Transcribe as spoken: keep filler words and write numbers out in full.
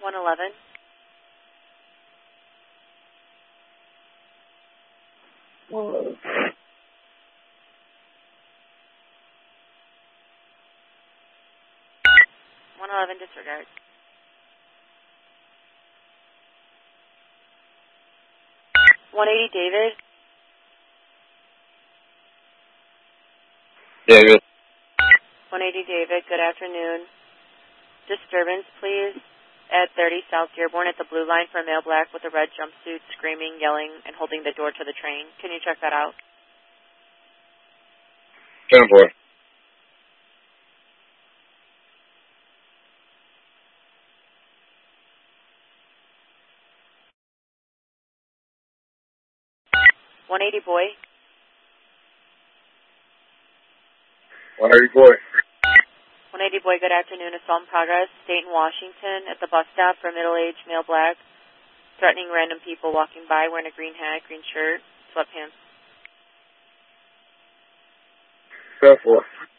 one eleven. Whoa. one eleven, disregard. one eighty, David. David. one eighty, David. Good afternoon. Disturbance, please. At thirty South Dearborn at the blue line for a male black with a red jumpsuit, screaming, yelling, and holding the door to the train. Can you check that out? ten four. one eighty, boy. one eighty boy. one eighty, boy. Good afternoon. Assault in progress. Dayton, Washington at the bus stop for a middle-aged male black, threatening random people walking by wearing a green hat, green shirt, sweatpants. ten four.